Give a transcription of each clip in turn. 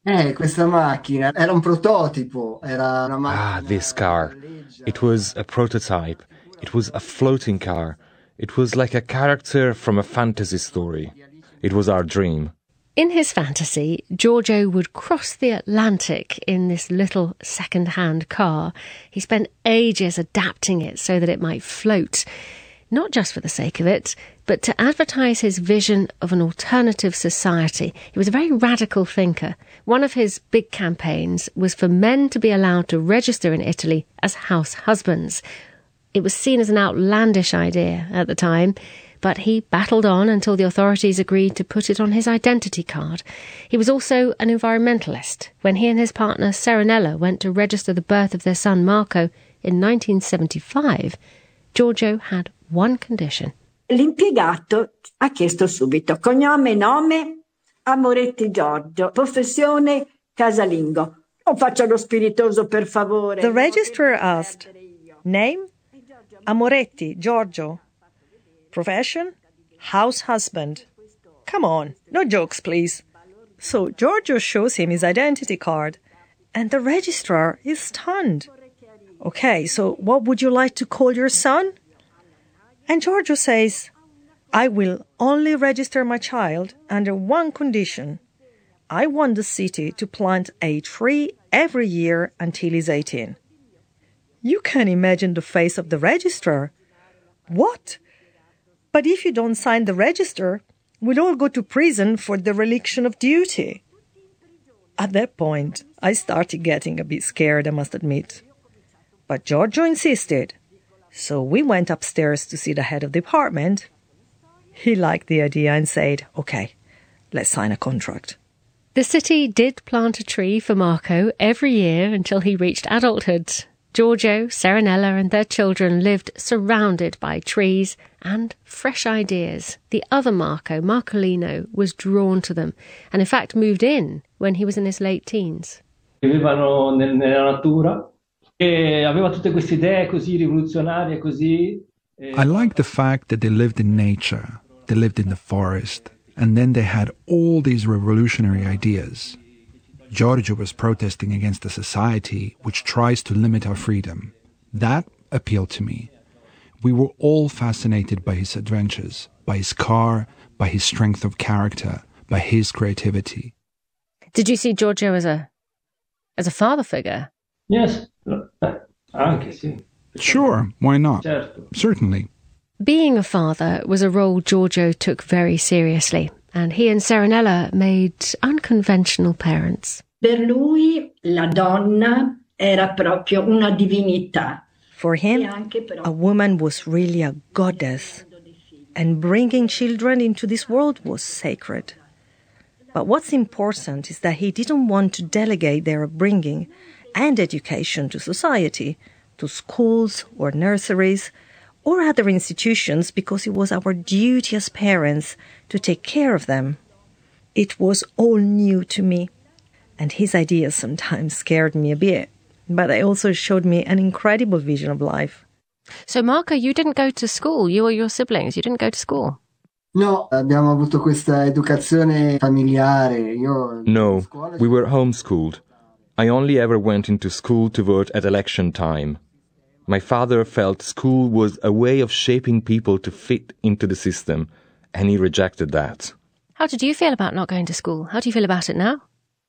Questa macchina era un prototipo, era una Ah, this macchina car. galleggia. It was a prototype. It was a floating car. It was like a character from a fantasy story. It was our dream. In his fantasy, Giorgio would cross the Atlantic in this little second-hand car. He spent ages adapting it so that it might float, not just for the sake of it, but to advertise his vision of an alternative society. He was a very radical thinker. One of his big campaigns was for men to be allowed to register in Italy as house husbands. It was seen as an outlandish idea at the time, but he battled on until the authorities agreed to put it on his identity card. He was also an environmentalist. When he and his partner Serenella went to register the birth of their son Marco in 1975, Giorgio had one condition. L'impiegato ha chiesto subito cognome, nome, Amoretti Giorgio, professione casalingo. Non faccia lo spiritoso, per favore. The registrar asked, name, Amoretti Giorgio. Profession, house husband. Come on, no jokes, please. So Giorgio shows him his identity card, and the registrar is stunned. Okay, so what would you like to call your son? And Giorgio says, I will only register my child under one condition. I want the city to plant a tree every year until he's 18. You can imagine the face of the registrar. What? But if you don't sign the register, we'll all go to prison for dereliction of duty. At that point, I started getting a bit scared, I must admit. But Giorgio insisted. So we went upstairs to see the head of the department. He liked the idea and said, okay, let's sign a contract. The city did plant a tree for Marco every year until he reached adulthood. Giorgio, Serenella and their children lived surrounded by trees and fresh ideas. The other Marco, Marcolino, was drawn to them and in fact moved in when he was in his late teens. Vivevano nella natura e aveva tutte queste idee così rivoluzionarie, così. I like the fact that they lived in nature, they lived in the forest, and then they had all these revolutionary ideas. Giorgio was protesting against a society which tries to limit our freedom. That appealed to me. We were all fascinated by his adventures, by his car, by his strength of character, by his creativity. Did you see Giorgio as a father figure? Yes, anche sì. Sure, why not? Certo. Certainly. Being a father was a role Giorgio took very seriously, and he and Serenella made unconventional parents. Per lui la donna era proprio una divinità. For him, a woman was really a goddess, and bringing children into this world was sacred. But what's important is that he didn't want to delegate their upbringing and education to society, to schools or nurseries or other institutions, because it was our duty as parents to take care of them. It was all new to me, and his ideas sometimes scared me a bit, but they also showed me an incredible vision of life. So Marco, you didn't go to school, you or your siblings, you didn't go to school? No, abbiamo avuto questa educazione familiare. No, we were homeschooled. I only ever went into school to vote at election time. My father felt school was a way of shaping people to fit into the system, and he rejected that. How did you feel about not going to school? How do you feel about it now?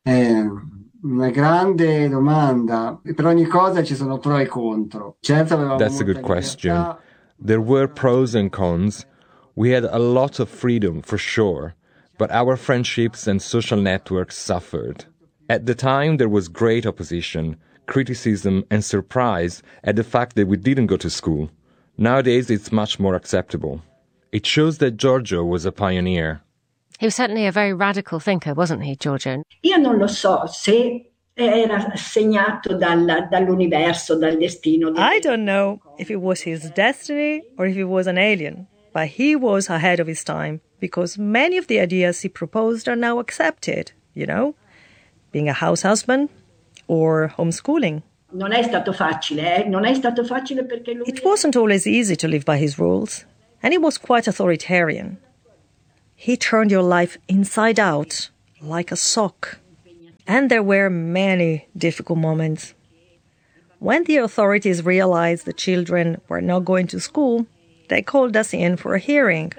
Una grande domanda. Per ogni cosa ci sono pro e contro. Certo, avevamo That's a good question. There were pros and cons. We had a lot of freedom, for sure, but our friendships and social networks suffered. At the time, there was great opposition, criticism and surprise at the fact that we didn't go to school. Nowadays, it's much more acceptable. It shows that Giorgio was a pioneer. He was certainly a very radical thinker, wasn't he, Giorgio? Io non lo so se era segnato dall'universo, dal destino. I don't know if it was his destiny or if he was an alien, but he was ahead of his time because many of the ideas he proposed are now accepted, you know, being a house husband or homeschooling. Non è stato facile, Non è stato facile perché lui... It wasn't always easy to live by his rules, and he was quite authoritarian. He turned your life inside out, like a sock. And there were many difficult moments. When the authorities realized the children were not going to school, they called us in for a hearing.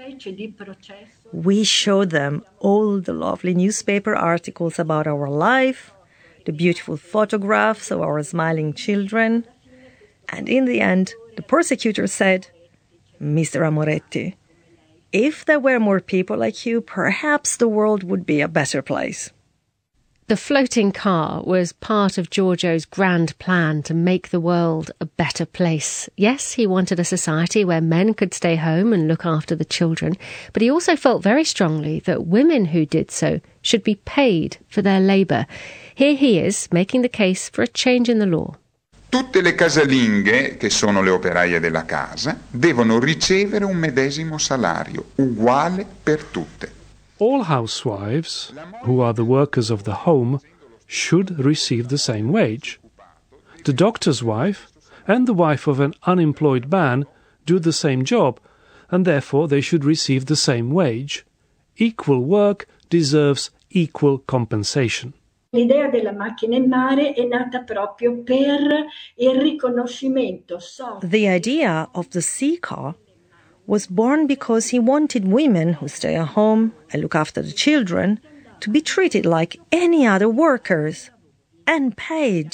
We showed them all the lovely newspaper articles about our life, the beautiful photographs of our smiling children. And in the end, the prosecutor said, "Mr. Amoretti, if there were more people like you, perhaps the world would be a better place." The floating car was part of Giorgio's grand plan to make the world a better place. Yes, he wanted a society where men could stay home and look after the children, but he also felt very strongly that women who did so should be paid for their labour. Here he is making the case for a change in the law. Tutte le casalinghe, che sono le operaie della casa, devono ricevere un medesimo salario, uguale per tutte. All housewives, who are the workers of the home, should receive the same wage. The doctor's wife and the wife of an unemployed man do the same job, and therefore they should receive the same wage. Equal work deserves equal compensation. L'idea della macchina in mare è nata proprio per il riconoscimento. The idea of the sea car was born because he wanted women who stay at home and look after the children to be treated like any other workers and paid.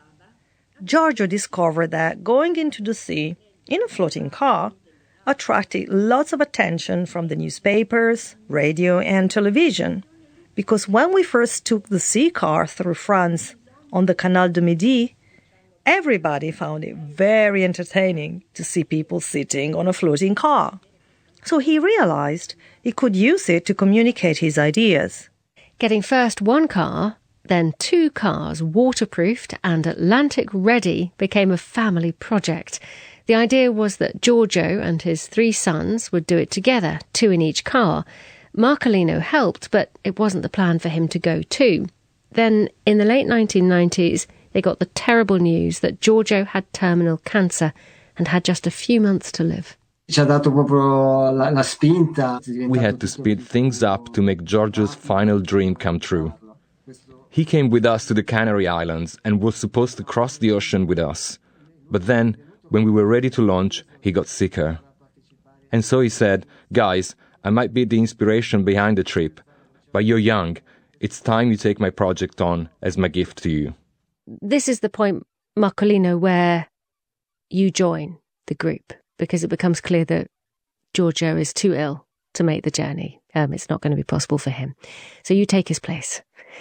Giorgio discovered that going into the sea in a floating car attracted lots of attention from the newspapers, radio and television. Because when we first took the sea car through France on the Canal du Midi, everybody found it very entertaining to see people sitting on a floating car. So he realized he could use it to communicate his ideas. Getting first one car, then two cars waterproofed and Atlantic ready became a family project. The idea was that Giorgio and his 3 sons would do it together, 2 in each car. Marcolino helped, but it wasn't the plan for him to go too. Then, in the late 1990s, they got the terrible news that Giorgio had terminal cancer and had just a few months to live. Ci ha dato proprio la spinta. We had to speed things up to make Giorgio's final dream come true. He came with us to the Canary Islands and was supposed to cross the ocean with us. But then, when we were ready to launch, he got sicker. And so he said, "Guys, I might be the inspiration behind the trip, but you're young. It's time you take my project on as my gift to you." This is the point, Marcolino, where you join the group, because it becomes clear that Giorgio is too ill to make the journey. It's not going to be possible for him. So you take his place,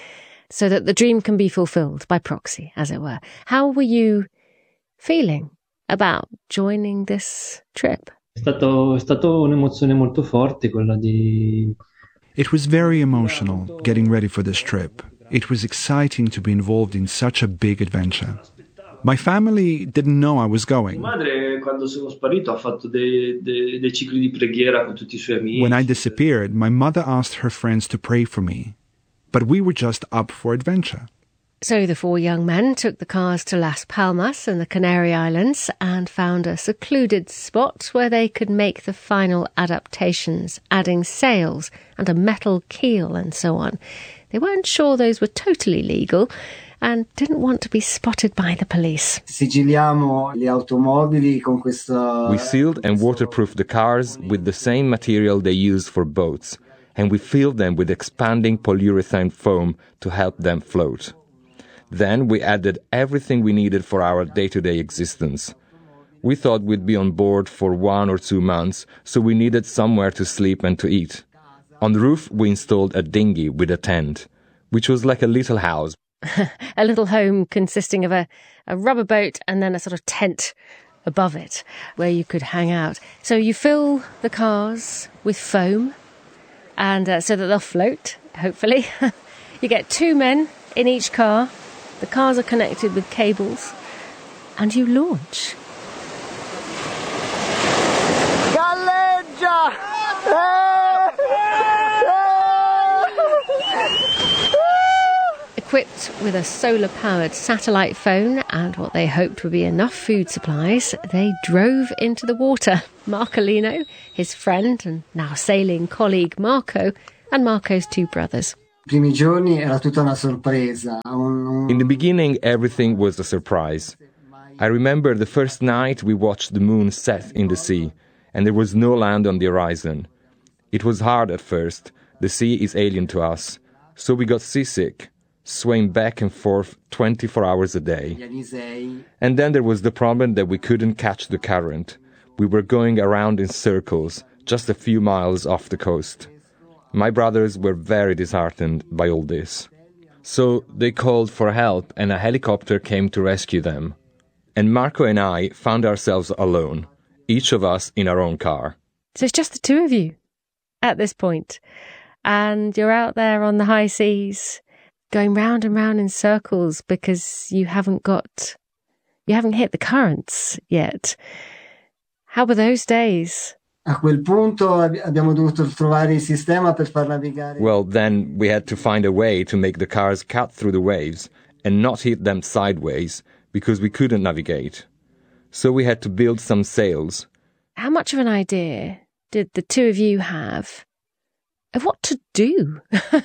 so that the dream can be fulfilled by proxy, as it were. How were you feeling about joining this trip? È stato un'emozione molto forte quella di... It was very emotional getting ready for this trip. It was exciting to be involved in such a big adventure. My family didn't know I was going. Mia madre, quando sono sparito, ha fatto dei cicli di preghiera con tutti I suoi amici. When I disappeared, my mother asked her friends to pray for me. But we were just up for adventure. So the 4 young men took the cars to Las Palmas and the Canary Islands and found a secluded spot where they could make the final adaptations, adding sails and a metal keel and so on. They weren't sure those were totally legal and didn't want to be spotted by the police. Sigilliamo le automobili con questa... We sealed and waterproofed the cars with the same material they used for boats, and we filled them with expanding polyurethane foam to help them float. Then we added everything we needed for our day-to-day existence. We thought we'd be on board for 1 or 2 months, so we needed somewhere to sleep and to eat. On the roof, we installed a dinghy with a tent, which was like a little house. A little home consisting of a rubber boat and then a sort of tent above it where you could hang out. So you fill the cars with foam and so that they'll float, hopefully. You get 2 men in each car. The cars are connected with cables and you launch. Galleggia! Equipped with a solar-powered satellite phone and what they hoped would be enough food supplies, they drove into the water. Marcolino, his friend and now sailing colleague Marco, and Marco's 2 brothers. I primi giorni era tutta una sorpresa. In the beginning, everything was a surprise. I remember the first night we watched the moon set in the sea, and there was no land on the horizon. It was hard at first. The sea is alien to us. So we got seasick, swaying back and forth 24 hours a day. And then there was the problem that we couldn't catch the current. We were going around in circles, just a few miles off the coast. My brothers were very disheartened by all this. So they called for help and a helicopter came to rescue them. And Marco and I found ourselves alone, each of us in our own car. So it's just the two of you at this point. And you're out there on the high seas, going round and round in circles because you haven't hit the currents yet. How were those days? A quel punto abbiamo dovuto trovare il sistema per far navigare. Well, then we had to find a way to make the cars cut through the waves and not hit them sideways because we couldn't navigate. So we had to build some sails. How much of an idea did the two of you have of what to do,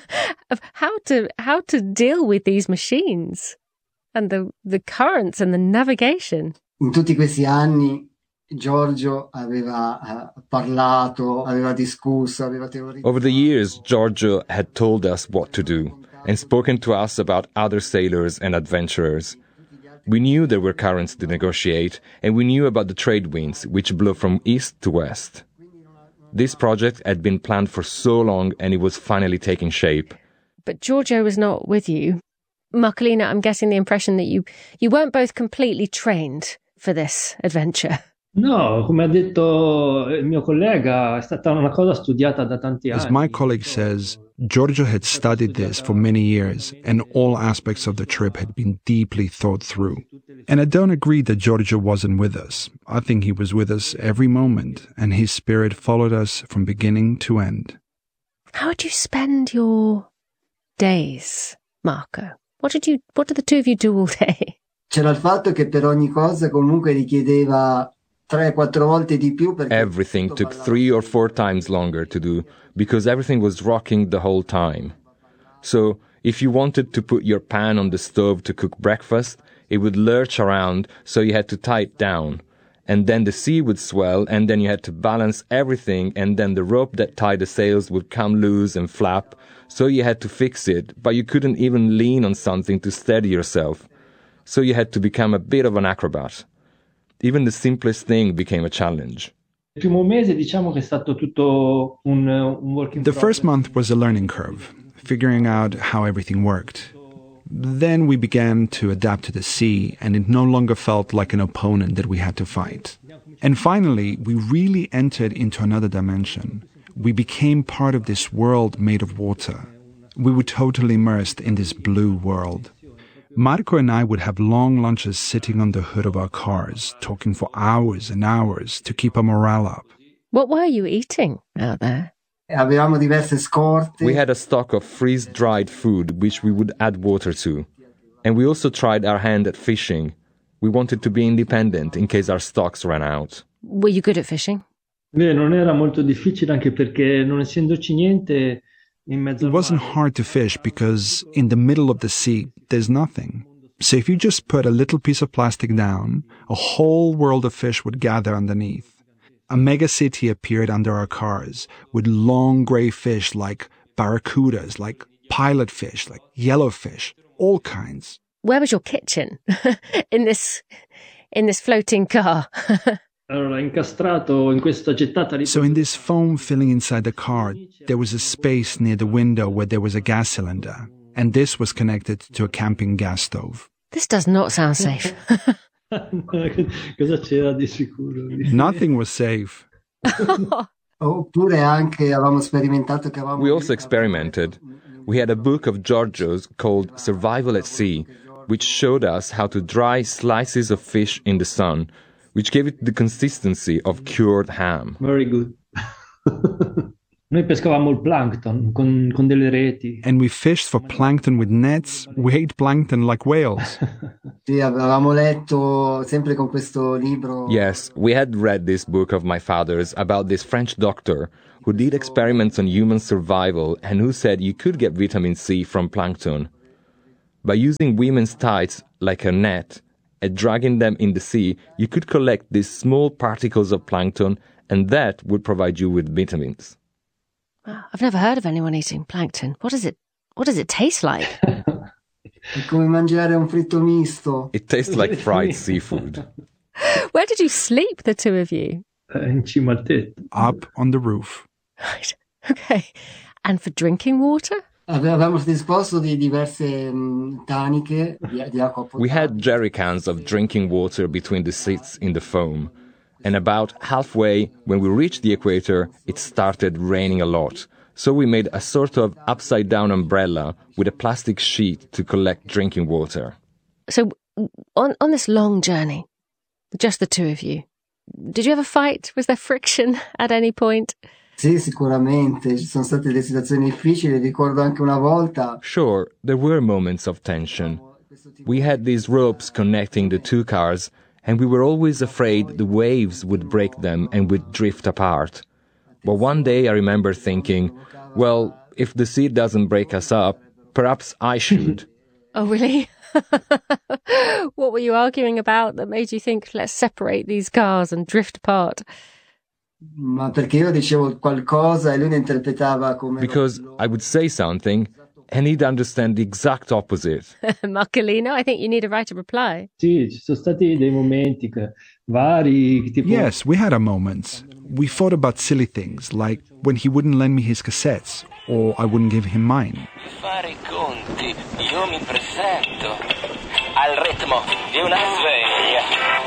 of how to deal with these machines and the currents and the navigation? In tutti questi anni Giorgio aveva parlato, aveva discusso, aveva teorizzato. Over the years, Giorgio had told us what to do and spoken to us about other sailors and adventurers. We knew there were currents to negotiate, and we knew about the trade winds, which blow from east to west. This project had been planned for so long, and it was finally taking shape. But Giorgio was not with you. Marcolina, I'm getting the impression that you weren't both completely trained for this adventure. No, come ha detto il mio collega, è stata una cosa studiata da tanti anni. As my colleague says, Giorgio had studied this for many years, and all aspects of the trip had been deeply thought through. And I don't agree that Giorgio wasn't with us. I think he was with us every moment, and his spirit followed us from beginning to end. How would you spend your days, Marco? What did the two of you do all day? C'era il fatto che per ogni cosa comunque richiedeva 3-4 volte di più. Everything took 3 or 4 times longer to do because everything was rocking the whole time. So if you wanted to put your pan on the stove to cook breakfast, it would lurch around, so you had to tie it down. And then the sea would swell, and then you had to balance everything, and then the rope that tied the sails would come loose and flap, so you had to fix it, but you couldn't even lean on something to steady yourself. So you had to become a bit of an acrobat. Even the simplest thing became a challenge. Il primo mese diciamo che è stato tutto un work in The progress. first month was a learning curve, figuring out how everything worked. Then we began to adapt to the sea, and it no longer felt like an opponent that we had to fight. And finally, we really entered into another dimension. We became part of this world made of water. We were totally immersed in this blue world. Marco and I would have long lunches sitting on the hood of our cars, talking for hours and hours to keep our morale up. What were you eating out there? Avevamo diverse scorte. We had a stock of freeze-dried food which we would add water to. And we also tried our hand at fishing. We wanted to be independent in case our stocks ran out. Were you good at fishing? Non era molto difficile anche perché non essendoci niente in mezzo It al wasn't mare. hard to fish because in the middle of the sea, there's nothing. So if you just put a little piece of plastic down, a whole world of fish would gather underneath. A mega city appeared under our cars with long gray fish like barracudas, like pilot fish, like yellowfish, all kinds. Where was your kitchen in this floating car? Allora, incastrato in questa gettata di... So in this foam filling inside the car, there was a space near the window where there was a gas cylinder, and this was connected to a camping gas stove. This does not sound safe. Cosa c'era di sicuro? Nothing was safe. Oppure anche avevamo sperimentato che avevamo... We also experimented. We had a book of Giorgio's called Survival at Sea, which showed us how to dry slices of fish in the sun, which gave it the consistency of cured ham. Very good. Noi pescavamo il plankton con delle reti. And we fished for plankton with nets. We ate plankton like whales. Sì, avevamo letto sempre con questo libro. Yes, we had read this book of my father's about this French doctor who did experiments on human survival and who said you could get vitamin C from plankton. By using women's tights like a net and dragging them in the sea, you could collect these small particles of plankton, and that would provide you with vitamins. I've never heard of anyone eating plankton. What does it taste like? È come mangiare un fritto misto. It tastes like fried seafood. Where did you sleep, the two of you? In cima al tetto. Up on the roof. Right. Okay. And for drinking water? Avevamo disposto di diverse taniche di acqua potabile. We had jerry cans of drinking water between the seats in the foam. And about halfway, when we reached the equator, it started raining a lot. So we made a sort of upside-down umbrella with a plastic sheet to collect drinking water. So on this long journey, just the two of you, did you ever fight? Was there friction at any point? Sì, sicuramente. Ci sono state delle situazioni difficili. Ricordo anche una volta. Sure, there were moments of tension. We had these ropes connecting the two cars, and we were always afraid the waves would break them and would drift apart. But one day I remember thinking, well, if the sea doesn't break us up, perhaps I should. Oh, really? What were you arguing about that made you think, let's separate these cars and drift apart? Ma perché io dicevo qualcosa e lui ne interpretava come... Because I would say something and he'd understand the exact opposite. Marcolino, I think you need to write a reply. Sì, ci sono stati dei momenti vari. Tipo... Yes, we had our moments. We fought about silly things, like when he wouldn't lend me his cassettes, or I wouldn't give him mine. Fare conti, io mi presento al ritmo di una sveglia.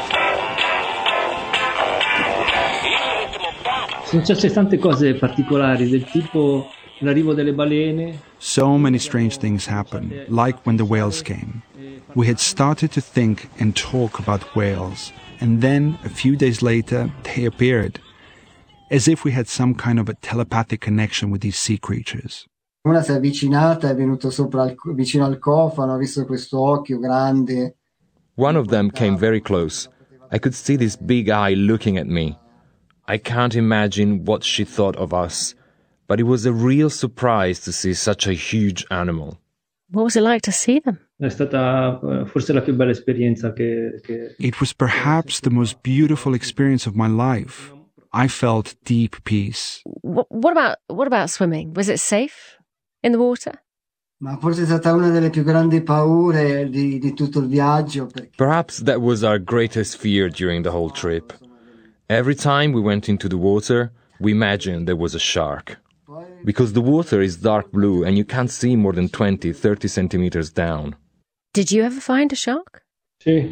Il ritmo batte. Sono successe tante cose particolari, del tipo l'arrivo delle balene. So many strange things happened, like when the whales came. We had started to think and talk about whales, and then, a few days later, they appeared, as if we had some kind of a telepathic connection with these sea creatures. Una si è avvicinata, è venuto vicino al cofano, ha visto questo occhio grande. One of them came very close. I could see this big eye looking at me. I can't imagine what she thought of us, but it was a real surprise to see such a huge animal. What was it like to see them? È stata forse la più bella esperienza che... It was perhaps the most beautiful experience of my life. I felt deep peace. What about swimming? Was it safe in the water? Ma forse è stata una delle più grandi paure di tutto il viaggio. Perhaps that was our greatest fear during the whole trip. Every time we went into the water, we imagined there was a shark. Because the water is dark blue and you can't see more than 20-30 centimeters down. Did you ever find a shark? Sì.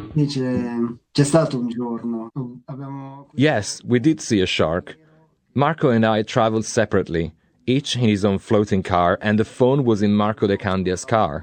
C'è stato un giorno. Yes, we did see a shark. Marco and I traveled separately, each in his own floating car, and the phone was in Marco De Candia's car.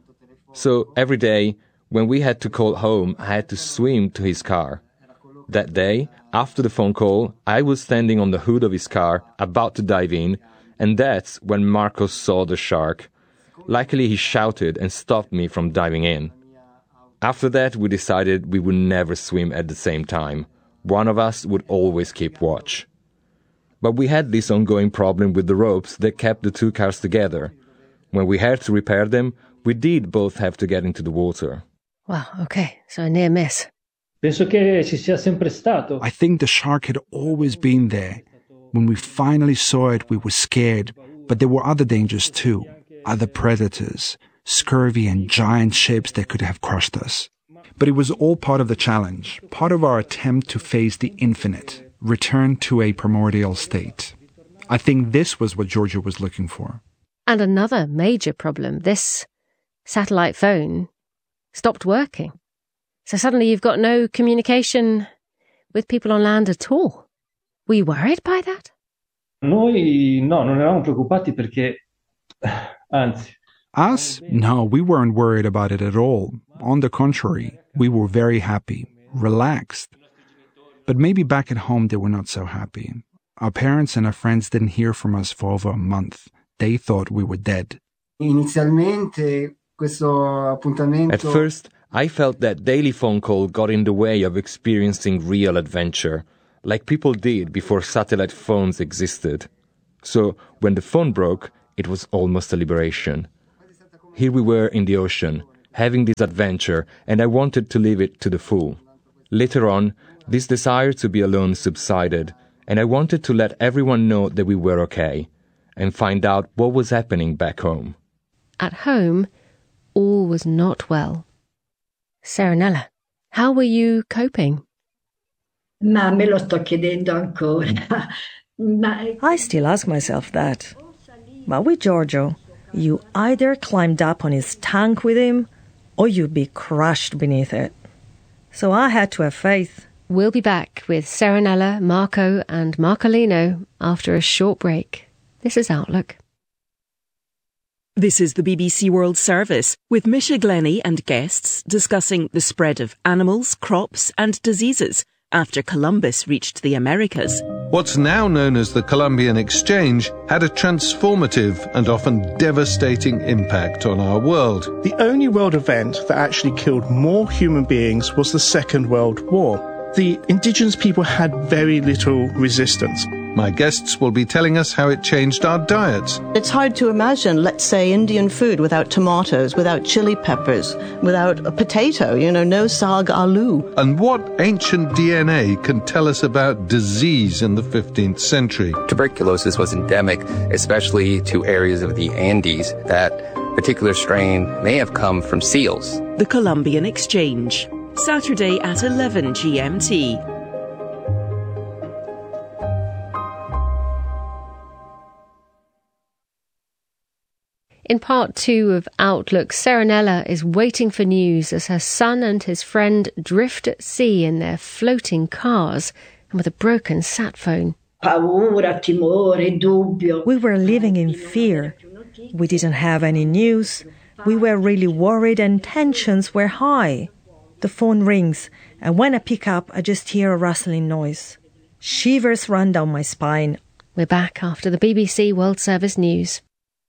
So every day, when we had to call home, I had to swim to his car. That day, after the phone call, I was standing on the hood of his car, about to dive in, and that's when Marco saw the shark. Luckily, he shouted and stopped me from diving in. After that, we decided we would never swim at the same time. One of us would always keep watch. But we had this ongoing problem with the ropes that kept the two cars together. When we had to repair them, we did both have to get into the water. Wow, okay, so a near miss. Penso che ci sia sempre stato. I think the shark had always been there. When we finally saw it, we were scared, but there were other dangers too. Other predators, scurvy and giant ships that could have crushed us. But it was all part of the challenge, part of our attempt to face the infinite, return to a primordial state. I think this was what Giorgio was looking for. And another major problem, this satellite phone stopped working. So suddenly you've got no communication with people on land at all. Were you worried by that? Noi no, non eravamo preoccupati perché, anzi. Us? No, we weren't worried about it at all. On the contrary, we were very happy, relaxed. But maybe back at home they were not so happy. Our parents and our friends didn't hear from us for over a month. They thought we were dead. Inizialmente, questo appuntamento... At first, I felt that daily phone call got in the way of experiencing real adventure, like people did before satellite phones existed. So when the phone broke, it was almost a liberation. Here we were in the ocean, having this adventure, and I wanted to live it to the full. Later on, this desire to be alone subsided, and I wanted to let everyone know that we were okay, and find out what was happening back home. At home, all was not well. Serenella, how were you coping? Ma me lo sto chiedendo ancora. I still ask myself that. But with Giorgio, you either climbed up on his tank with him, or you'd be crushed beneath it. So I had to have faith. We'll be back with Serenella, Marco and Marcolino after a short break. This is Outlook. This is the BBC World Service with Misha Glenny and guests discussing the spread of animals, crops and diseases after Columbus reached the Americas. What's now known as the Columbian Exchange had a transformative and often devastating impact on our world. The only world event that actually killed more human beings was the Second World War. The indigenous people had very little resistance. My guests will be telling us how it changed our diets. It's hard to imagine, let's say, Indian food without tomatoes, without chili peppers, without a potato, no saag aloo. And what ancient DNA can tell us about disease in the 15th century. Tuberculosis was endemic, especially to areas of the Andes. That particular strain may have come from seals. The Columbian Exchange, Saturday at 11 GMT. In part 2 of Outlook, Serenella is waiting for news as her son and his friend drift at sea in their floating cars and with a broken sat phone. Paura, timore, dubbio. We were living in fear. We didn't have any news. We were really worried and tensions were high. The phone rings, and when I pick up, I just hear a rustling noise. Shivers run down my spine. We're back after the BBC World Service News.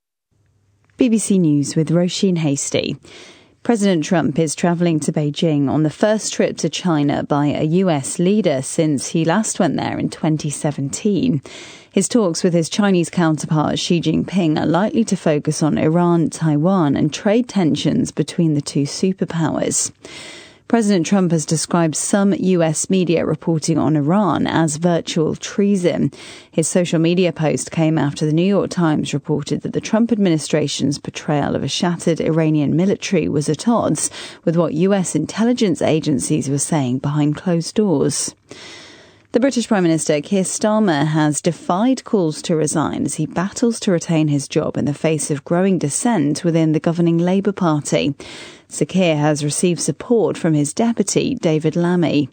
BBC News with Roisin Hasty. President Trump is travelling to Beijing on the first trip to China by a US leader since he last went there in 2017. His talks with his Chinese counterpart Xi Jinping are likely to focus on Iran, Taiwan and trade tensions between the two superpowers. President Trump has described some US media reporting on Iran as virtual treason. His social media post came after the New York Times reported that the Trump administration's portrayal of a shattered Iranian military was at odds with what US intelligence agencies were saying behind closed doors. The British Prime Minister Keir Starmer has defied calls to resign as he battles to retain his job in the face of growing dissent within the governing Labour Party. Sir Keir has received support from his deputy, David Lammy.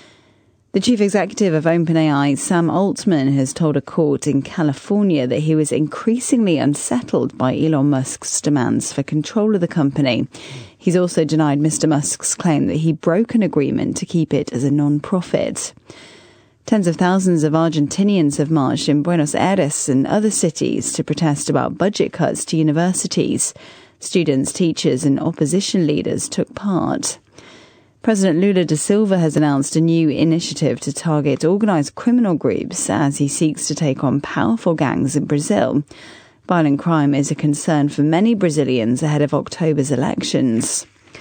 The chief executive of OpenAI, Sam Altman, has told a court in California that he was increasingly unsettled by Elon Musk's demands for control of the company. He's also denied Mr. Musk's claim that he broke an agreement to keep it as a non-profit. Tens of thousands of Argentinians have marched in Buenos Aires and other cities to protest about budget cuts to universities. Students, teachers and opposition leaders took part. President Lula da Silva has announced a new initiative to target organised criminal groups as he seeks to take on powerful gangs in Brazil. Violent crime is a concern for many Brazilians ahead of October's elections.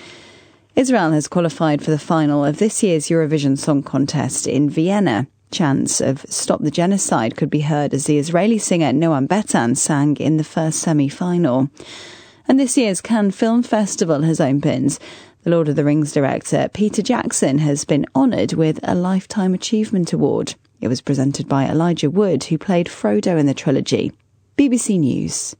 Israel has qualified for the final of this year's Eurovision Song Contest in Vienna. Chants of Stop the Genocide could be heard as the Israeli singer Noam Betan sang in the first semi-final. And this year's Cannes Film Festival has opened. The Lord of the Rings director Peter Jackson has been honoured with a Lifetime Achievement Award. It was presented by Elijah Wood, who played Frodo in the trilogy. BBC News.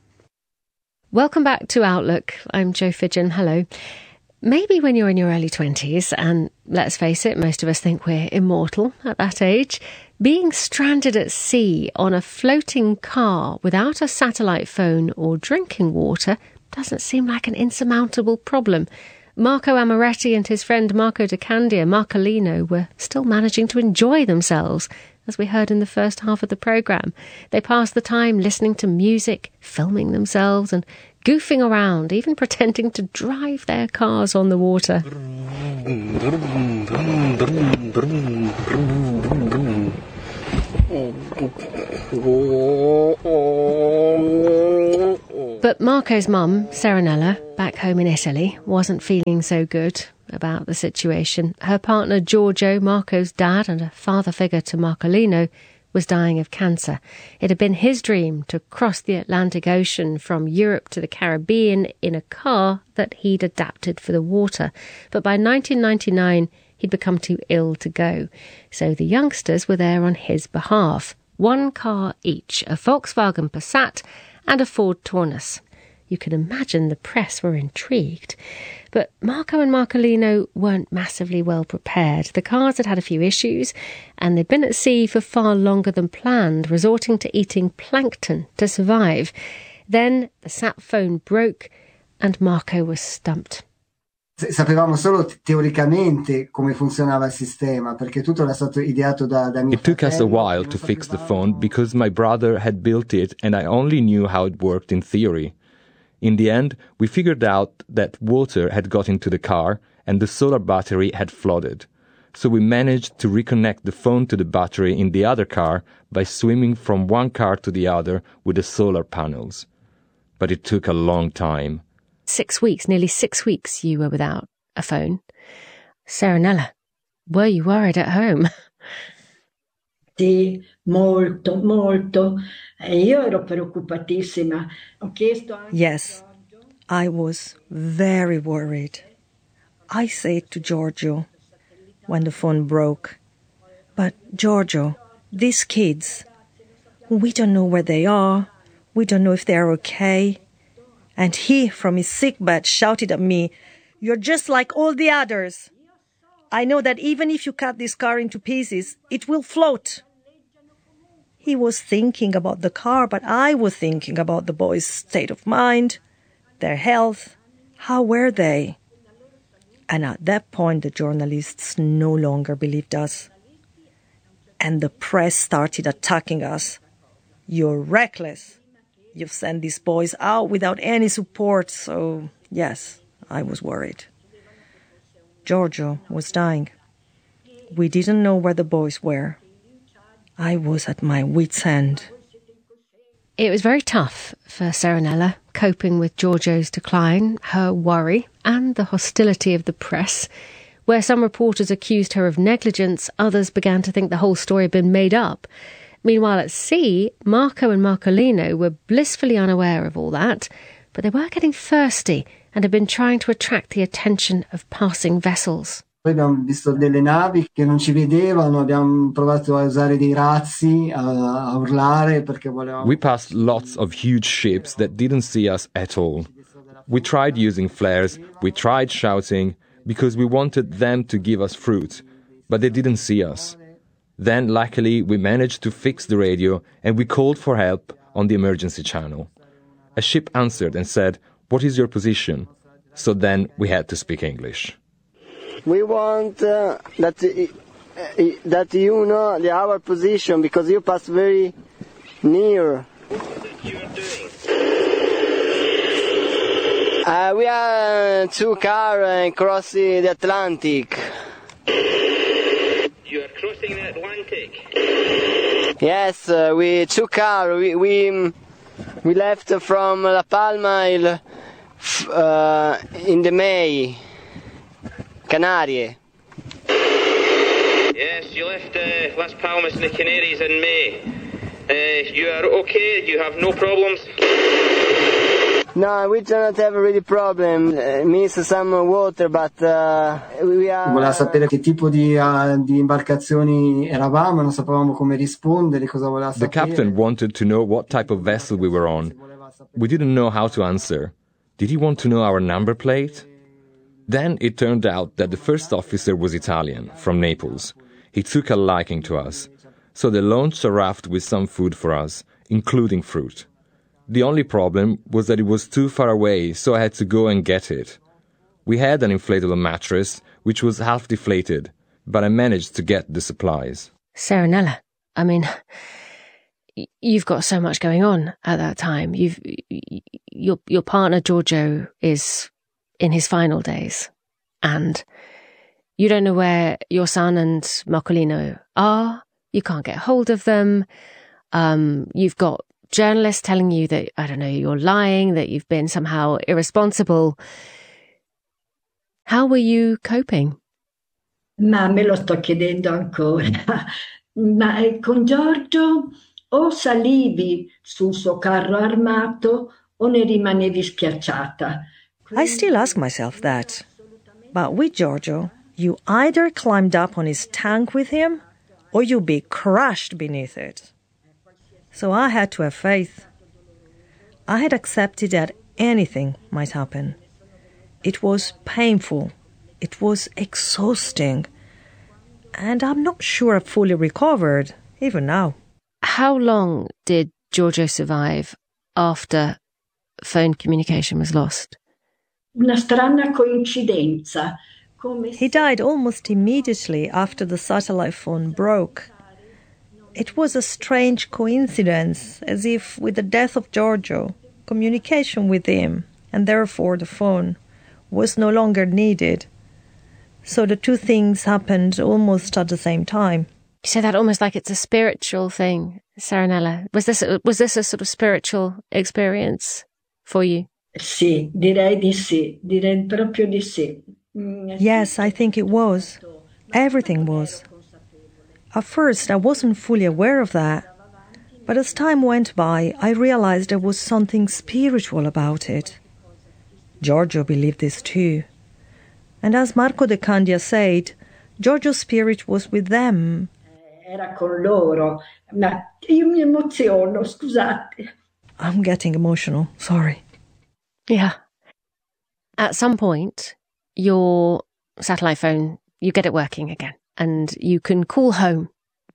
Welcome back to Outlook. I'm Jo Fidgen. Hello. Maybe when you're in your early 20s, and let's face it, most of us think we're immortal at that age, being stranded at sea on a floating car without a satellite phone or drinking water doesn't seem like an insurmountable problem. Marco Amoretti and his friend Marco De Candia, Marcolino, were still managing to enjoy themselves, as we heard in the first half of the programme. They passed the time listening to music, filming themselves and goofing around, even pretending to drive their cars on the water. But Marco's mum, Serenella, back home in Italy, wasn't feeling so good about the situation. Her partner Giorgio, Marco's dad and a father figure to Marcolino, was dying of cancer. It had been his dream to cross the Atlantic Ocean from Europe to the Caribbean in a car that he'd adapted for the water. But by 1999, he'd become too ill to go. So the youngsters were there on his behalf. One car each, a Volkswagen Passat and a Ford Taunus. You can imagine the press were intrigued. But Marco and Marcolino weren't massively well prepared. The cars had had a few issues, and they'd been at sea for far longer than planned, resorting to eating plankton to survive. Then the sat phone broke, and Marco was stumped. Sapevamo solo teoricamente come funzionava il sistema, perché tutto era stato ideato da mio It took us a while to fix the phone because my brother had built it and I only knew how it worked in theory. In the end, we figured out that water had got into the car and the solar battery had flooded. So we managed to reconnect the phone to the battery in the other car by swimming from one car to the other with the solar panels. But it took a long time. 6 weeks, nearly 6 weeks you were without a phone. Serenella, were you worried at home? Sì, molto, molto. Io ero preoccupatissima. Ho chiesto anche Yes, I was very worried. I said to Giorgio when the phone broke, but Giorgio, these kids, we don't know where they are. We don't know if they're okay. And he, from his sickbed, shouted at me, "You're just like all the others. I know that even if you cut this car into pieces, it will float." He was thinking about the car, but I was thinking about the boys' state of mind, their health. How were they? And at that point, the journalists no longer believed us. And the press started attacking us. "You're reckless. You've sent these boys out without any support." So, yes, I was worried. Giorgio was dying. We didn't know where the boys were. I was at my wit's end. It was very tough for Serenella, coping with Giorgio's decline, her worry, and the hostility of the press. Where some reporters accused her of negligence, others began to think the whole story had been made up. Meanwhile, at sea, Marco and Marcolino were blissfully unaware of all that, but they were getting thirsty and had been trying to attract the attention of passing vessels. Poi abbiamo visto delle navi che non ci vedevano, abbiamo provato a usare dei razzi, a urlare perché volevamo... We passed lots of huge ships that didn't see us at all. We tried using flares, we tried shouting, because we wanted them to give us fruit, but they didn't see us. Then, luckily, we managed to fix the radio and we called for help on the emergency channel. A ship answered and said, "What is your position?" So then we had to speak English. We want that you know our position because you pass very near. We are 2 cars crossing the Atlantic. You are crossing the Atlantic? Yes, we 2 cars. We left from La Palma in the May, Canarie. Yes, you left Las Palmas and the Canaries in May. You are okay? You have no problems? No, we do not have a really problem. Miss some water, but we are... Voleva sapere che tipo di imbarcazioni eravamo, non sapevamo come rispondere, cosa voleva sapere. The captain wanted to know what type of vessel we were on. We didn't know how to answer. Did he want to know our number plate? Then it turned out that the first officer was Italian, from Naples. He took a liking to us. So they launched a raft with some food for us, including fruit. The only problem was that it was too far away, so I had to go and get it. We had an inflatable mattress, which was half deflated, but I managed to get the supplies. Serenella, I mean, you've got so much going on at that time. Your partner Giorgio is in his final days, and you don't know where your son and Marcolino are. You can't get hold of them. You've got journalists telling you that, I don't know, you're lying, that you've been somehow irresponsible. How were you coping? Ma me lo sto chiedendo ancora. Ma con Giorgio o salivi sul suo carro armato o ne rimanevi schiacciata. I still ask myself that. But with Giorgio, you either climbed up on his tank with him or you'd be crushed beneath it. So I had to have faith. I had accepted that anything might happen. It was painful. It was exhausting. And I'm not sure I've fully recovered, even now. How long did Giorgio survive after phone communication was lost? Una strana coincidenza. He died almost immediately after the satellite phone broke. It was a strange coincidence, as if with the death of Giorgio, communication with him, and therefore the phone, was no longer needed. So the two things happened almost at the same time. You say that almost like it's a spiritual thing, Serenella. Was this a sort of spiritual experience for you? Sì, direi di sì. Direi proprio di sì. Yes, I think it was. Everything was. At first, I wasn't fully aware of that. But as time went by, I realized there was something spiritual about it. Giorgio believed this too. And as Marco De Candia said, Giorgio's spirit was with them. Era con loro. Ma io mi emoziono, scusate. I'm getting emotional, sorry. Yeah. At some point, your satellite phone, you get it working again, and you can call home.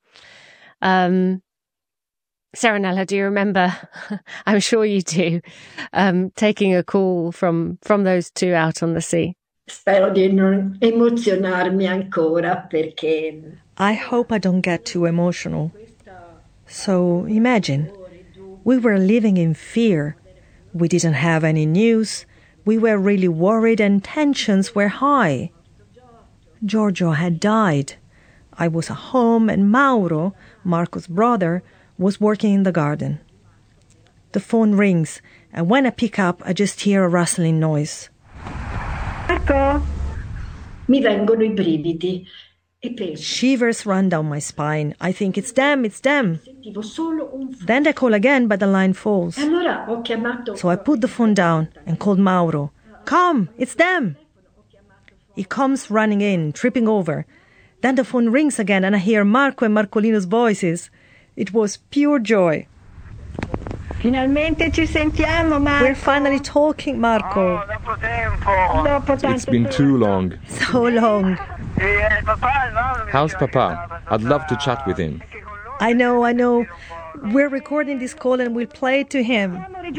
Serenella, do you remember? I'm sure you do. Taking a call from those two out on the sea. Spero di non emozionarmi ancora perché... I hope I don't get too emotional. So imagine, we were living in fear. We didn't have any news. We were really worried and tensions were high. Giorgio had died. I was at home and Mauro, Marco's brother, was working in the garden. The phone rings, and when I pick up, I just hear a rustling noise. Marco, mi vengono I brividi. Shivers run down my spine. I think it's them. Then they call again, but the line falls. So I put the phone down and called Mauro. Come, it's them. He comes running in, tripping over. Then the phone rings again and I hear Marco and Marcolino's voices. It was pure joy. Finalmente ci sentiamo, Marco. We're finally talking, Marco. It's been too long. So long. How's Papa? I'd love to chat with him. I know. We're recording this call and we'll play it to him.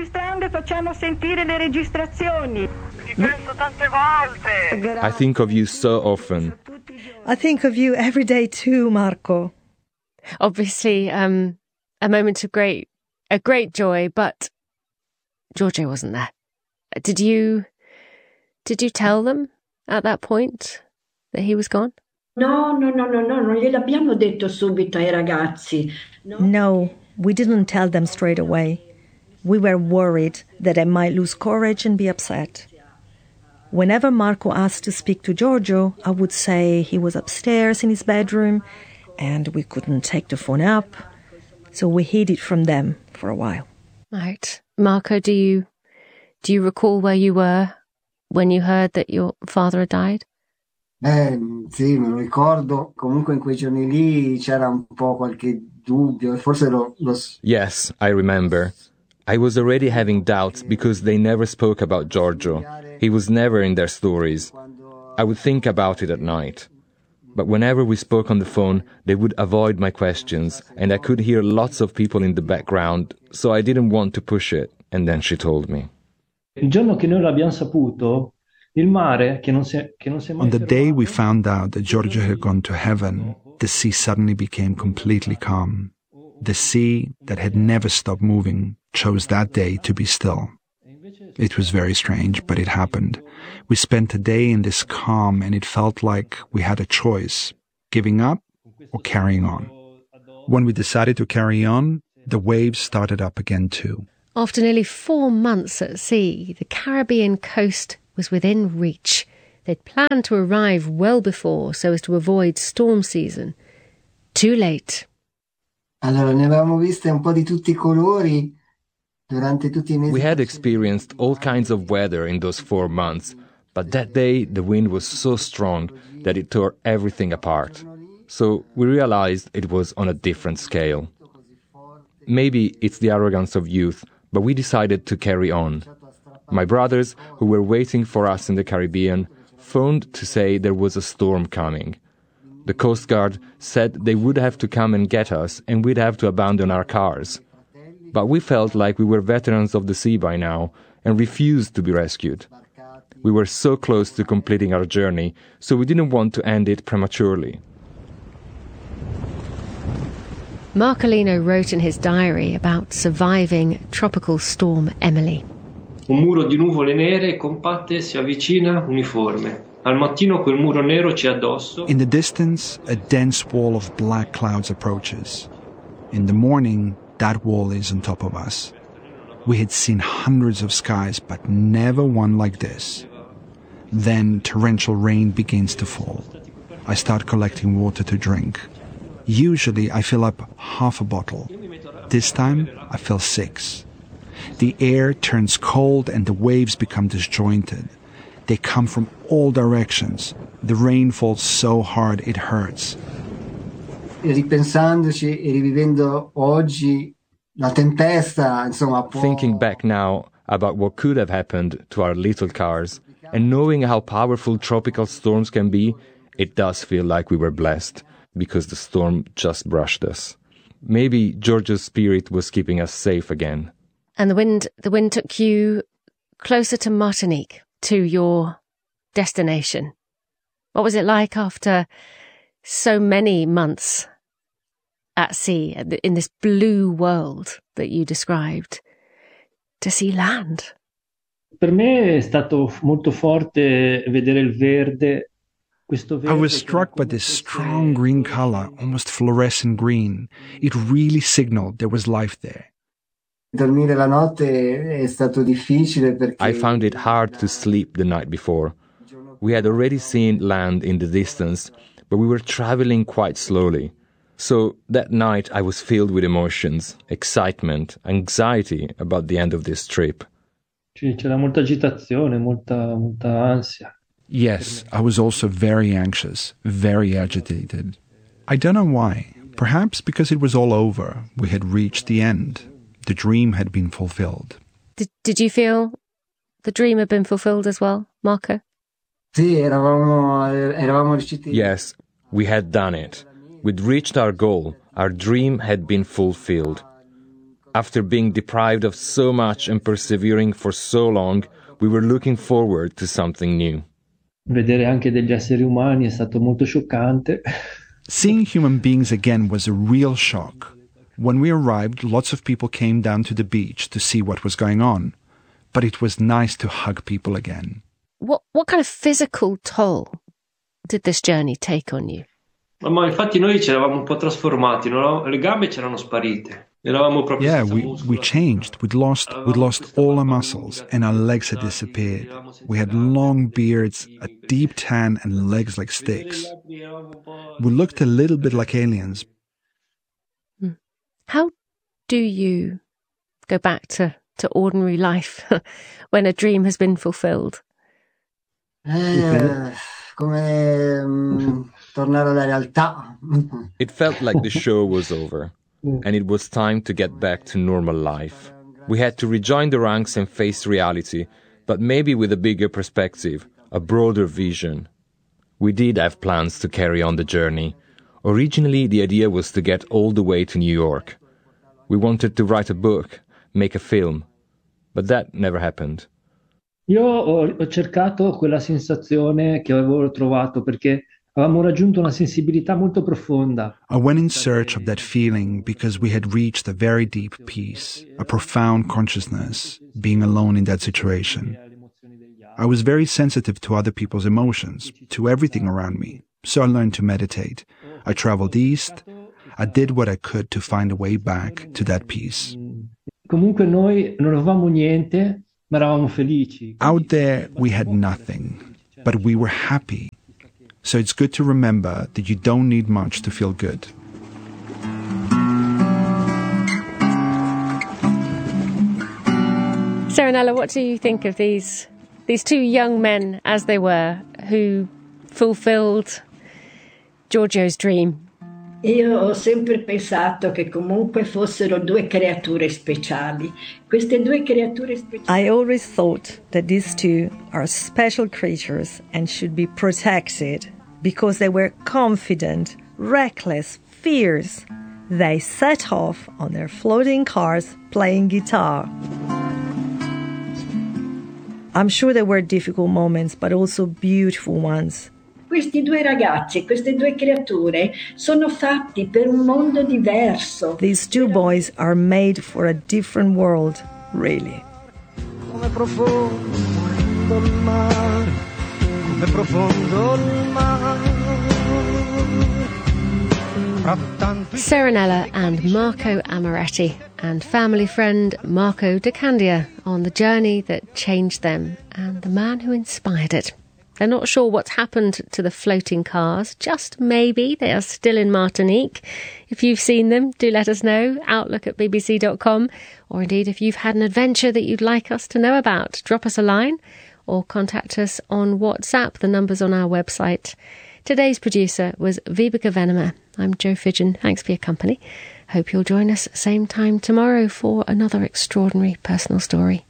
I think of you so often. I think of you every day too, Marco. Obviously, a moment of great joy, but Giorgio wasn't there. Did you tell them at that point that he was gone? No, non gliel'abbiamo detto subito ai ragazzi. No, we didn't tell them straight away. We were worried that they might lose courage and be upset. Whenever Marco asked to speak to Giorgio, I would say he was upstairs in his bedroom and we couldn't take the phone up. So we hid it from them for a while. Right. Marco, do you recall where you were when you heard that your father had died? Sì, me lo ricordo. Comunque in quei giorni lì c'era un po' qualche dubbio, forse lo... Yes, I remember. I was already having doubts because they never spoke about Giorgio. He was never in their stories. I would think about it at night. But whenever we spoke on the phone, they would avoid my questions, and I could hear lots of people in the background, so I didn't want to push it. And then she told me. Il giorno che noi l'abbiamo saputo, il mare che non si è mai On the day we found out that Giorgio had gone to heaven, the sea suddenly became completely calm. The sea that had never stopped moving chose that day to be still. It was very strange, but it happened. We spent a day in this calm and it felt like we had a choice, giving up or carrying on. When we decided to carry on, the waves started up again too. After nearly 4 months at sea, the Caribbean coast was within reach. They'd planned to arrive well before so as to avoid storm season. Too late. Allora, ne avevamo viste un po' di tutti I colori durante tutti I mesi. We had experienced all kinds of weather in those 4 months, but that day the wind was so strong that it tore everything apart. So we realized it was on a different scale. Maybe it's the arrogance of youth, but we decided to carry on. My brothers, who were waiting for us in the Caribbean, phoned to say there was a storm coming. The Coast Guard said they would have to come and get us and we'd have to abandon our cars. But we felt like we were veterans of the sea by now and refused to be rescued. We were so close to completing our journey, so we didn't want to end it prematurely. Marcolino wrote in his diary about surviving Tropical Storm Emily. Un muro di nuvole nere compatte si avvicina uniforme. Al mattino quel muro nero ci è addosso. In the distance, a dense wall of black clouds approaches. In the morning, that wall is on top of us. We had seen hundreds of skies, but never one like this. Then torrential rain begins to fall. I start collecting water to drink. Usually I fill up half a bottle. This time I fill 6. The air turns cold and the waves become disjointed. They come from all directions. The rain falls so hard it hurts. Ripensandoci e rivivendo oggi la tempesta, insomma, Thinking back now about what could have happened to our little cars and knowing how powerful tropical storms can be, it does feel like we were blessed because the storm just brushed us. Maybe Giorgio's spirit was keeping us safe again. And the wind took you closer to Martinique, to your destination. What was it like after so many months at sea, in this blue world that you described, to see land? Per me è stato molto forte vedere il verde. I was struck by this strong green color, almost fluorescent green. It really signaled there was life there. Dormire la notte è stato difficile perché I found it hard to sleep the night before. We had already seen land in the distance, but we were traveling quite slowly. So that night I was filled with emotions, excitement, anxiety about the end of this trip. C'era molta agitazione, molta ansia. Yes, I was also very anxious, very agitated. I don't know why. Perhaps because it was all over. We had reached the end. The dream had been fulfilled. Did you feel the dream had been fulfilled as well, Marco? Sì, eravamo riusciti. Yes, we had done it. We'd reached our goal. Our dream had been fulfilled. After being deprived of so much and persevering for so long, we were looking forward to something new. Vedere anche degli esseri umani è stato molto scioccante. Seeing human beings again was a real shock. When we arrived, lots of people came down to the beach to see what was going on. But it was nice to hug people again. What kind of physical toll did this journey take on you? Ma infatti noi ci eravamo un po' trasformati, no? Le gambe c'erano sparite. Eravamo proprio yeah, we changed. We'd lost all our muscles and our legs had disappeared. We had long beards, a deep tan and legs like sticks. We looked a little bit like aliens. How do you go back to ordinary life when a dream has been fulfilled? Come tornare alla realtà. It felt like the show was over, and it was time to get back to normal life. We had to rejoin the ranks and face reality, but maybe with a bigger perspective, a broader vision. We did have plans to carry on the journey. Originally, the idea was to get all the way to New York. We wanted to write a book, make a film, but that never happened. Io ho cercato quella sensazione che avevo trovato perché avevamo raggiunto una sensibilità molto profonda. I went in search of that feeling because we had reached a very deep peace, a profound consciousness, being alone in that situation. I was very sensitive to other people's emotions, to everything around me, so I learned to meditate. I traveled east. I did what I could to find a way back to that peace. Comunque noi non avevamo niente, ma eravamo felici. Out there, we had nothing, but we were happy. So it's good to remember that you don't need much to feel good. Serenella, what do you think of these two young men, as they were, who fulfilled Giorgio's dream? Io ho sempre pensato che comunque fossero due creature speciali. Queste due creature speciali. I always thought that these two are special creatures and should be protected because they were confident, reckless, fierce. They set off on their floating cars playing guitar. I'm sure there were difficult moments, but also beautiful ones. Questi due ragazzi, queste due creature sono fatti per un mondo diverso. These two boys are made for a different world, really. Come profondo il mare, come profondo il mare. Serenella and Marco Amoretti and family friend Marco De Candia on the journey that changed them and the man who inspired it. They're not sure what's happened to the floating cars. Just maybe they are still in Martinique. If you've seen them, do let us know. outlook@bbc.com. Or indeed, if you've had an adventure that you'd like us to know about, drop us a line or contact us on WhatsApp. The number's on our website. Today's producer was Vibeke Venema. I'm Jo Fidgen. Thanks for your company. Hope you'll join us same time tomorrow for another extraordinary personal story.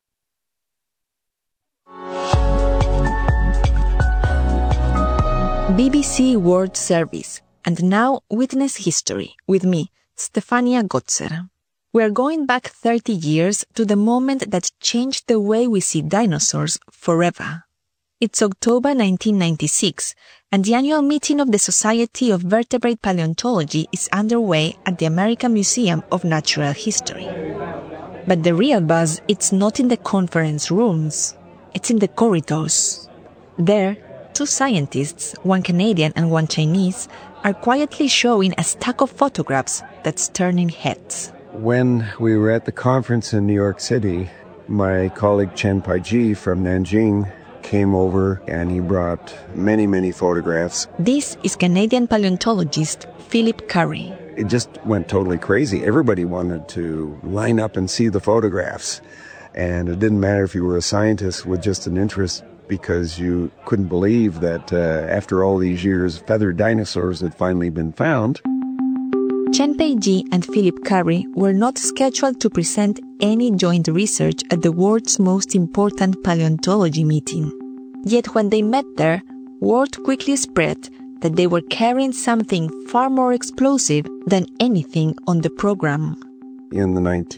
BBC World Service, and now Witness History with me, Stefania Gotzer. We are going back 30 years to the moment that changed the way we see dinosaurs forever. It's October 1996, and the annual meeting of the Society of Vertebrate Paleontology is underway at the American Museum of Natural History. But the real buzz, it's not in the conference rooms, it's in the corridors. There, two scientists, one Canadian and one Chinese, are quietly showing a stack of photographs that's turning heads. When we were at the conference in New York City, my colleague Chen Paiji from Nanjing came over and he brought many, many photographs. This is Canadian paleontologist Philip Curry. It just went totally crazy. Everybody wanted to line up and see the photographs. And it didn't matter if you were a scientist with just an interest, because you couldn't believe that after all these years, feathered dinosaurs had finally been found. Chen Peiji and Philip Curry were not scheduled to present any joint research at the world's most important paleontology meeting. Yet when they met there, word quickly spread that they were carrying something far more explosive than anything on the program. In the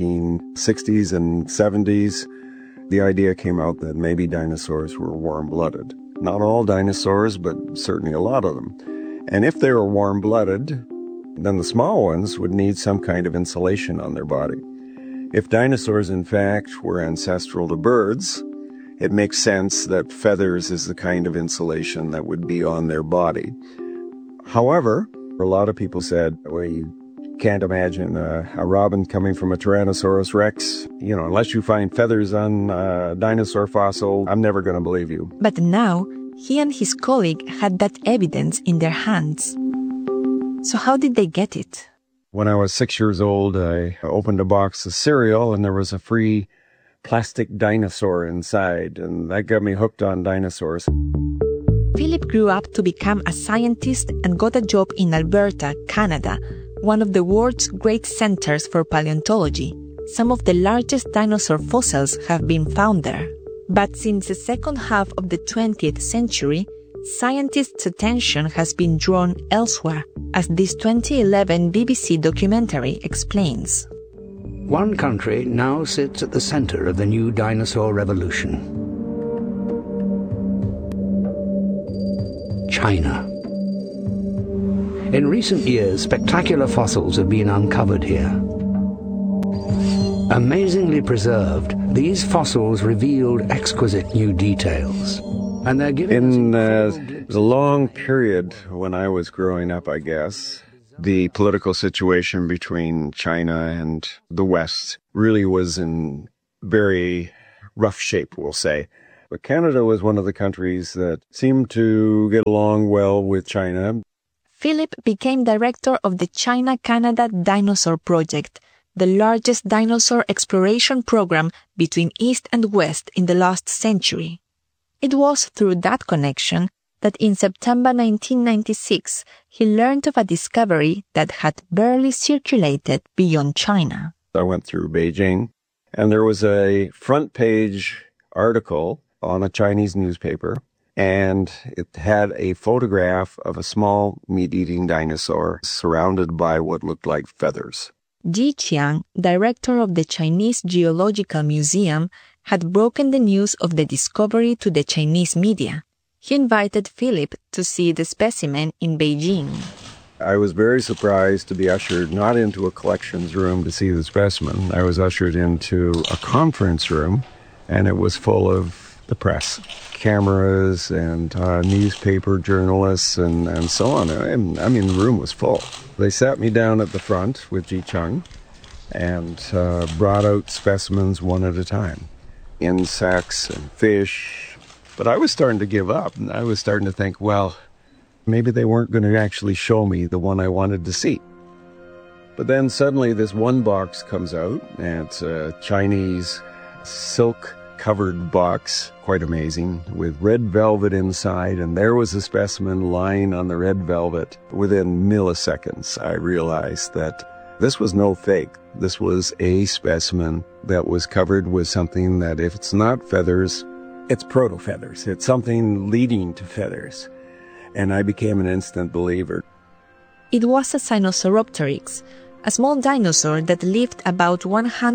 1960s and 70s, the idea came out that maybe dinosaurs were warm-blooded. Not all dinosaurs, but certainly a lot of them. And if they were warm-blooded, then the small ones would need some kind of insulation on their body. If dinosaurs, in fact, were ancestral to birds, it makes sense that feathers is the kind of insulation that would be on their body. However, a lot of people said, well, you can't imagine a robin coming from a Tyrannosaurus Rex. You know, unless you find feathers on a dinosaur fossil, I'm never going to believe you. But now, he and his colleague had that evidence in their hands. So how did they get it? When I was 6 years old, I opened a box of cereal and there was a free plastic dinosaur inside, and that got me hooked on dinosaurs. Philip grew up to become a scientist and got a job in Alberta, Canada, one of the world's great centers for paleontology. Some of the largest dinosaur fossils have been found there. But since the second half of the 20th century, scientists' attention has been drawn elsewhere, as this 2011 BBC documentary explains. One country now sits at the center of the new dinosaur revolution. China. In recent years, spectacular fossils have been uncovered here. Amazingly preserved, these fossils revealed exquisite new details. And they're giving in the long period when I was growing up, I guess, The political situation between China and the West really was in very rough shape, we'll say. But Canada was one of the countries that seemed to get along well with China. Philip became director of the China-Canada Dinosaur Project, the largest dinosaur exploration program between East and West in the last century. It was through that connection that in September 1996 he learned of a discovery that had barely circulated beyond China. I went through Beijing, and there was a front page article on a Chinese newspaper, and it had a photograph of a small meat-eating dinosaur surrounded by what looked like feathers. Ji Qiang, director of the Chinese Geological Museum, had broken the news of the discovery to the Chinese media. He invited Philip to see the specimen in Beijing. I was very surprised to be ushered not into a collections room to see the specimen. I was ushered into a conference room, and it was full of the press, cameras and newspaper journalists and so on. I mean, the room was full. They sat me down at the front with Ji Qiang and brought out specimens one at a time, insects and fish. But I was starting to give up, and I was starting to think, well, maybe they weren't going to actually show me the one I wanted to see. But then suddenly this one box comes out, and it's a Chinese silk-covered box, quite amazing, with red velvet inside, and there was a specimen lying on the red velvet. Within milliseconds, I realized that this was no fake. This was a specimen that was covered with something that, if it's not feathers, it's proto-feathers. It's something leading to feathers. And I became an instant believer. It was a Sinosauropteryx, a small dinosaur that lived about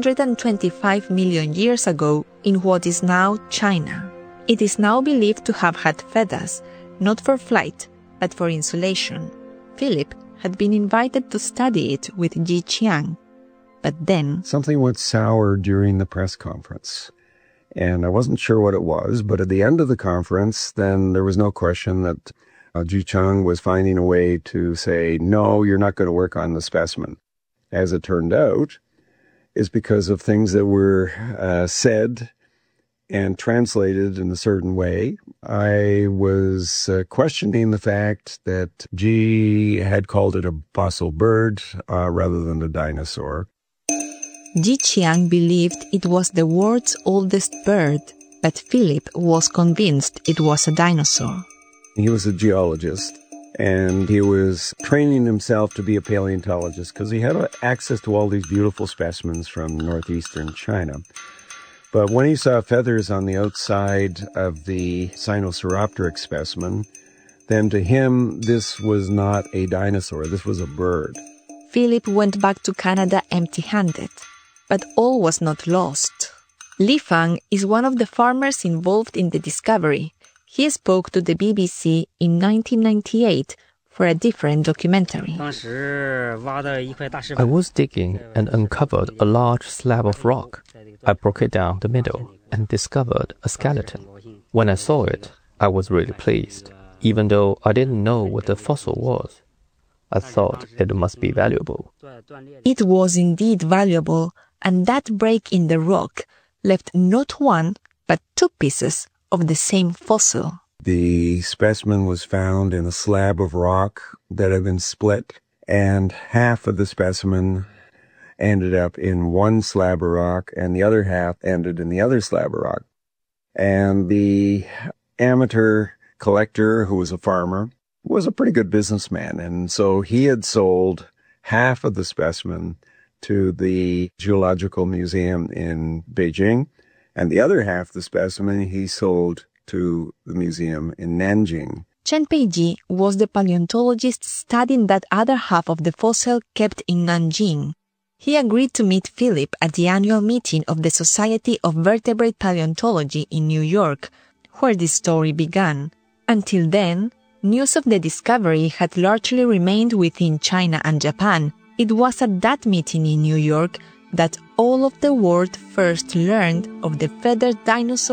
125 million years ago in what is now China. It is now believed to have had feathers, not for flight, but for insulation. Philip had been invited to study it with Ji Qiang. But then something went sour during the press conference. And I wasn't sure what it was, but at the end of the conference, then there was no question that Ji Qiang was finding a way to say, no, you're not going to work on the specimen. As it turned out, is because of things that were said and translated in a certain way. I was questioning the fact that Ji had called it a fossil bird rather than a dinosaur. Ji Qiang believed it was the world's oldest bird, but Philip was convinced it was a dinosaur. He was a geologist, and he was training himself to be a paleontologist because he had access to all these beautiful specimens from northeastern China. But when he saw feathers on the outside of the Sinosauropteryx specimen, then to him, this was not a dinosaur, this was a bird. Philip went back to Canada empty-handed. But all was not lost. Li Fang is one of the farmers involved in the discovery. He spoke to the BBC in 1998 for a different documentary. I was digging and uncovered a large slab of rock. I broke it down the middle and discovered a skeleton. When I saw it, I was really pleased, even though I didn't know what the fossil was. I thought it must be valuable. It was indeed valuable, and that break in the rock left not one, but two pieces of the same fossil. The specimen was found in a slab of rock that had been split, and half of the specimen ended up in one slab of rock, and the other half ended in the other slab of rock. And the amateur collector, who was a farmer, was a pretty good businessman, and so he had sold half of the specimen to the Geological Museum in Beijing, and the other half of the specimen he sold to the museum in Nanjing. Chen Peiji was the paleontologist studying that other half of the fossil kept in Nanjing. He agreed to meet Philip at the annual meeting of the Society of Vertebrate Paleontology in New York, where this story began. Until then, news of the discovery had largely remained within China and Japan. It was at that meeting in New York that all of the world first learned of the feathered dinosaur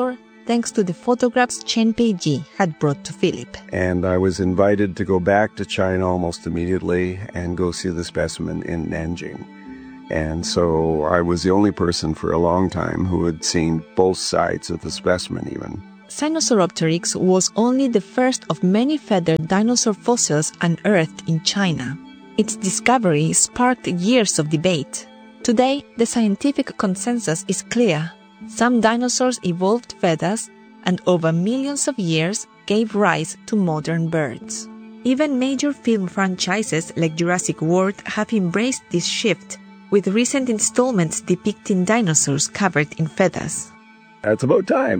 thanks to the photographs Chen Peiji had brought to Philip. And I was invited to go back to China almost immediately and go see the specimen in Nanjing. And so I was the only person for a long time who had seen both sides of the specimen even. Sinosauropteryx was only the first of many feathered dinosaur fossils unearthed in China. Its discovery sparked years of debate. Today, the scientific consensus is clear. Some dinosaurs evolved feathers and over millions of years gave rise to modern birds. Even major film franchises like Jurassic World have embraced this shift, with recent installments depicting dinosaurs covered in feathers. That's about time.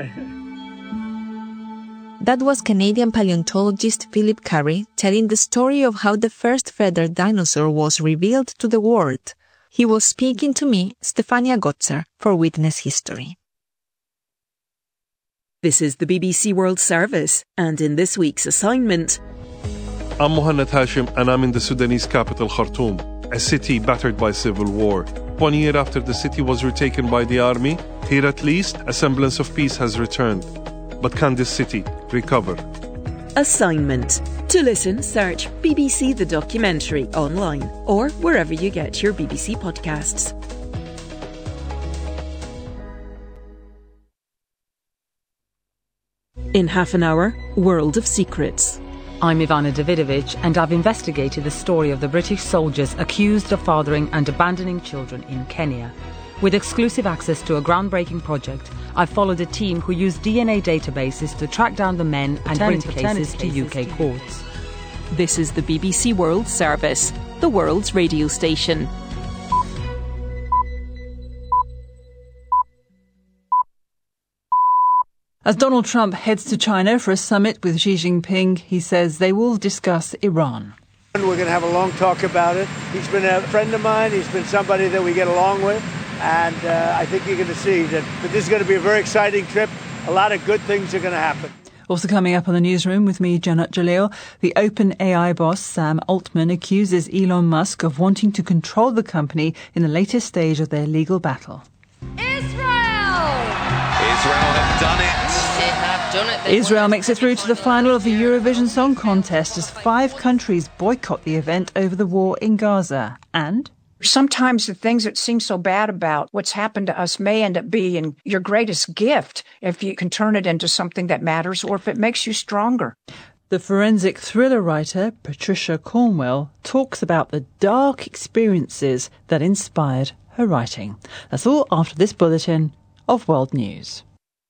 That was Canadian paleontologist Philip Currie telling the story of how the first feathered dinosaur was revealed to the world. He was speaking to me, Stefania Gotzer, for Witness History. This is the BBC World Service, and in this week's assignment... I'm Mohanad Hashim, and I'm in the Sudanese capital Khartoum, a city battered by civil war. 1 year after the city was retaken by the army, here at least a semblance of peace has returned. But can this city recover? Assignment. To listen, search BBC The Documentary online or wherever you get your BBC podcasts. In half an hour, World of Secrets. I'm Ivana Davidovich, and I've investigated the story of the British soldiers accused of fathering and abandoning children in Kenya. With exclusive access to a groundbreaking project, I've followed a team who used DNA databases to track down the men and bring cases to UK courts. This is the BBC World Service, the world's radio station. As Donald Trump heads to China for a summit with Xi Jinping, he says they will discuss Iran. We're going to have a long talk about it. He's been a friend of mine. He's been somebody that we get along with. And I think you're going to see that this is going to be a very exciting trip. A lot of good things are going to happen. Also coming up on the newsroom with me, Janat Jalil, the OpenAI boss Sam Altman accuses Elon Musk of wanting to control the company in the latest stage of their legal battle. Israel have done it. Israel makes it through to the final of the Eurovision Song Contest as 5 countries boycott the event over the war in Gaza. And sometimes the things that seem so bad about what's happened to us may end up being your greatest gift if you can turn it into something that matters or if it makes you stronger. The forensic thriller writer Patricia Cornwell talks about the dark experiences that inspired her writing. That's all after this bulletin of World News.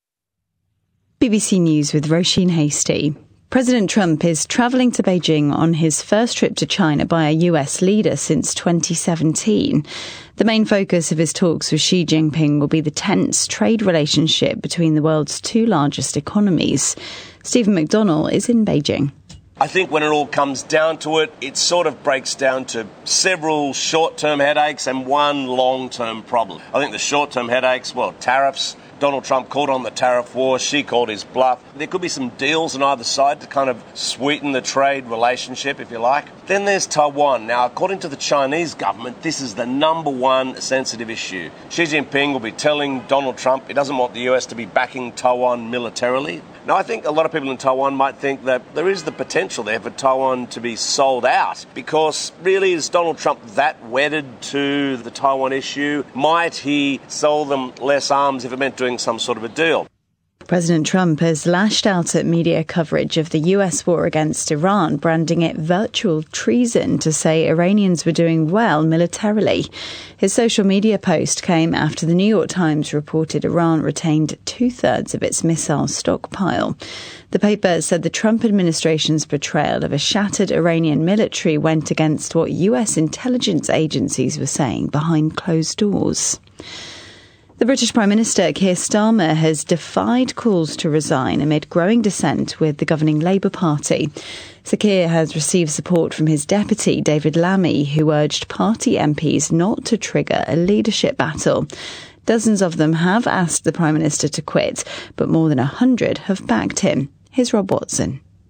BBC News with Roisin Hastie. President Trump is travelling to Beijing on his first trip to China by a US leader since 2017. The main focus of his talks with Xi Jinping will be the tense trade relationship between the world's 2 largest economies. Stephen McDonnell is in Beijing. I think when it all comes down to it, it sort of breaks down to several short-term headaches and one long-term problem. I think the short-term headaches, well, tariffs. Donald Trump called on the tariff war. Xi called his bluff. There could be some deals on either side to kind of sweeten the trade relationship, if you like. Then there's Taiwan. Now, according to the Chinese government, this is the #1 sensitive issue. Xi Jinping will be telling Donald Trump he doesn't want the US to be backing Taiwan militarily. Now, I think a lot of people in Taiwan might think that there is the potential there for Taiwan to be sold out because really is Donald Trump that wedded to the Taiwan issue? Might he sell them less arms if it meant doing some sort of a deal? President Trump has lashed out at media coverage of the US war against Iran, branding it virtual treason to say Iranians were doing well militarily. His social media post came after the New York Times reported Iran retained 2/3 of its missile stockpile. The paper said the Trump administration's portrayal of a shattered Iranian military went against what US intelligence agencies were saying behind closed doors. The British Prime Minister, Keir Starmer, has defied calls to resign amid growing dissent with the governing Labour Party. Sir Keir has received support from his deputy, David Lammy, who urged party MPs not to trigger a leadership battle. Dozens of them have asked the Prime Minister to quit, but more than 100 have backed him. Here's Rob Watson.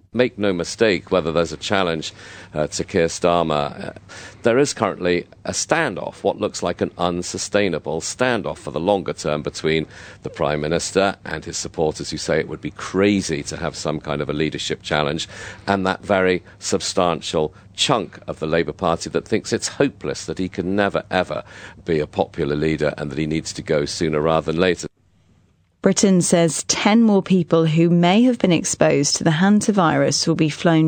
Make no mistake, whether there's a challenge to Keir Starmer, there is currently a standoff, what looks like an unsustainable standoff for the longer term between the Prime Minister and his supporters who say it would be crazy to have some kind of a leadership challenge, and that very substantial chunk of the Labour Party that thinks it's hopeless, that he can never, ever be a popular leader and that he needs to go sooner rather than later. Britain says 10 more people who may have been exposed to the hantavirus will be flown